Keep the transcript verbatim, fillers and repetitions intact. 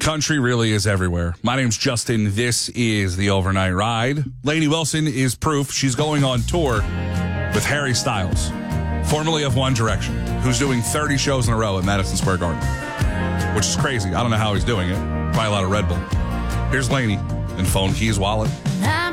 Country really is everywhere. My name's Justin. This is The Overnight Ride. Lainey Wilson is proof. She's going on tour with Harry Styles, formerly of One Direction, who's doing thirty shows in a row at Madison Square Garden, which is crazy. I don't know how he's doing it. Probably a lot of Red Bull. Here's Lainey and Phone Keys Wallet.